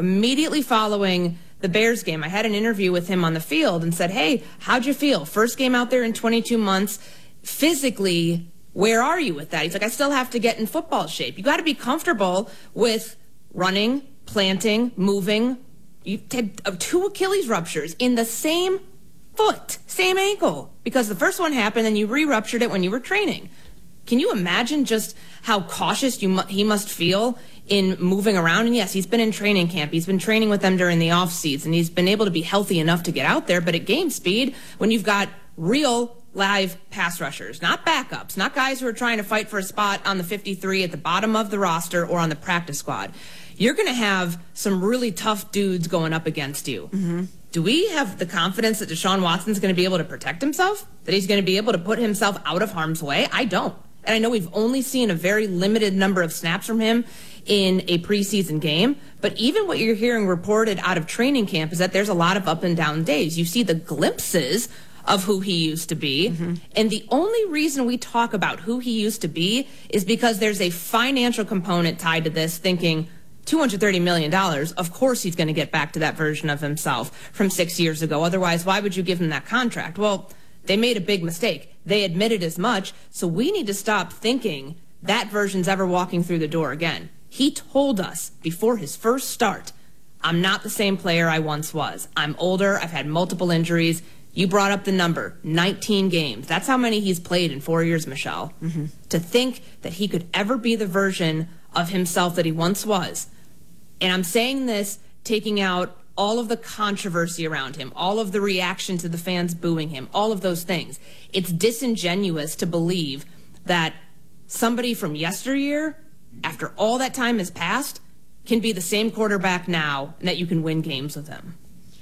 immediately following the Bears game, I had an interview with him on the field and said, hey, how'd you feel? First game out there in 22 months. Physically, where are you with that? He's like, I still have to get in football shape. You got to be comfortable with running, planting, moving. You had 2 Achilles ruptures in the same foot, same ankle, because the first one happened and you re-ruptured it when you were training. Can you imagine just how cautious he must feel in moving around? And yes, he's been in training camp. He's been training with them during the off season. He's been able to be healthy enough to get out there. But at game speed, when you've got real live pass rushers, not backups, not guys who are trying to fight for a spot on the 53 at the bottom of the roster or on the practice squad, you're going to have some really tough dudes going up against you. Mm-hmm. Do we have the confidence that Deshaun Watson's going to be able to protect himself? That he's going to be able to put himself out of harm's way? I don't. And I know we've only seen a very limited number of snaps from him in a preseason game. But even what you're hearing reported out of training camp is that there's a lot of up and down days. You see the glimpses of who he used to be. Mm-hmm. And the only reason we talk about who he used to be is because there's a financial component tied to this, thinking $230 million, of course he's going to get back to that version of himself from 6 years ago. Otherwise, why would you give him that contract? Well, they made a big mistake. They admitted as much. So we need to stop thinking that version's ever walking through the door again. He told us before his first start, I'm not the same player I once was. I'm older. I've had multiple injuries. You brought up the number, 19 games. That's how many he's played in 4 years, Michelle. Mm-hmm. To think that he could ever be the version of himself that he once was. And I'm saying this taking out all of the controversy around him, all of the reaction to the fans booing him, all of those things. It's disingenuous to believe that somebody from yesteryear, after all that time has passed, can be the same quarterback now and that you can win games with him.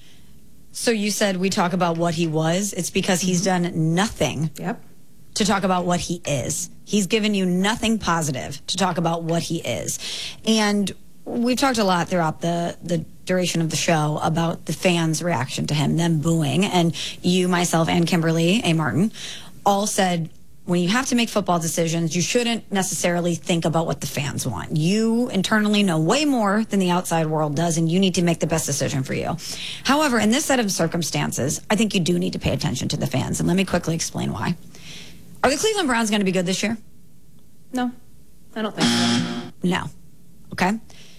So you said we talk about what he was. It's because he's done nothing to talk about what he is. He's given you nothing positive to talk about what he is. And we've talked a lot throughout the duration of the show about the fans' reaction to him, them booing. And you, myself, and Kimberly A. Martin all said, when you have to make football decisions, you shouldn't necessarily think about what the fans want. You internally know way more than the outside world does, and you need to make the best decision for you. However, in this set of circumstances, I think you do need to pay attention to the fans. And let me quickly explain why. Are the Cleveland Browns going to be good this year? No, I don't think so. No. Okay?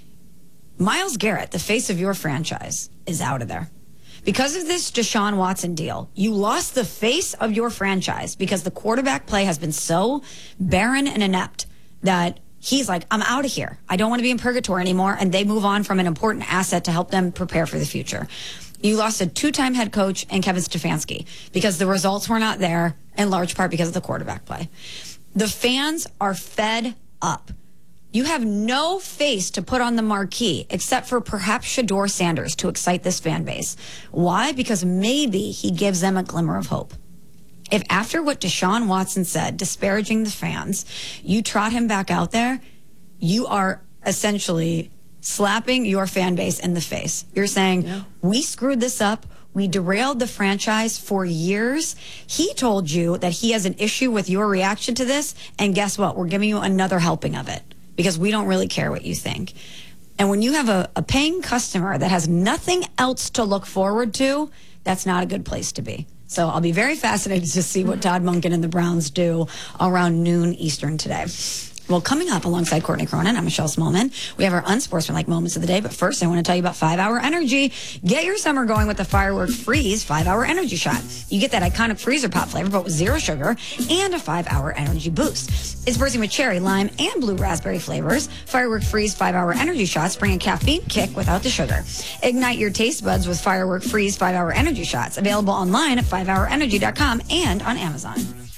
Myles Garrett, the face of your franchise, is out of there. Because of this Deshaun Watson deal, you lost the face of your franchise because the quarterback play has been so barren and inept that he's like, I'm out of here. I don't want to be in purgatory anymore. And they move on from an important asset to help them prepare for the future. You lost a 2-time head coach and Kevin Stefanski because the results were not there, in large part because of the quarterback play. The fans are fed up. You have no face to put on the marquee except for perhaps Shedeur Sanders to excite this fan base. Why? Because maybe he gives them a glimmer of hope. If after what Deshaun Watson said, disparaging the fans, you trot him back out there, you are essentially slapping your fan base in the face. You're saying, we screwed this up. We derailed the franchise for years. He told you that he has an issue with your reaction to this. And guess what? We're giving you another helping of it because we don't really care what you think. And when you have a paying customer that has nothing else to look forward to, that's not a good place to be. So I'll be very fascinated to see what Todd Monken and the Browns do around noon Eastern today. Well, coming up alongside Courtney Cronin, I'm Michelle Smallman. We have our unsportsmanlike moments of the day. But first, I want to tell you about 5-Hour Energy. Get your summer going with the Firework Freeze 5-Hour Energy Shot. You get that iconic freezer pop flavor, but with 0 sugar and a 5-hour energy boost. It's bursting with cherry, lime, and blue raspberry flavors. Firework Freeze 5-Hour Energy Shots bring a caffeine kick without the sugar. Ignite your taste buds with Firework Freeze 5-Hour Energy Shots. Available online at 5hourenergy.com and on Amazon.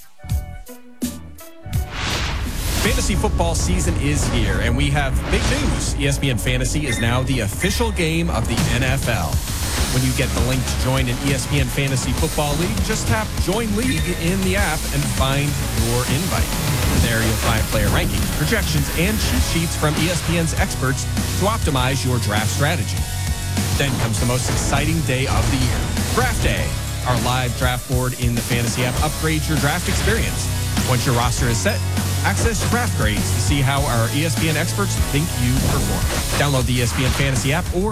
Fantasy football season is here, and we have big news. ESPN Fantasy is now the official game of the NFL. When you get the link to join an ESPN Fantasy Football League, just tap Join League in the app and find your invite. There you'll find player rankings, projections, and cheat sheets from ESPN's experts to optimize your draft strategy. Then comes the most exciting day of the year, Draft Day. Our live draft board in the Fantasy app upgrades your draft experience. Once your roster is set, access draft grades to see how our ESPN experts think you perform. Download the ESPN Fantasy app or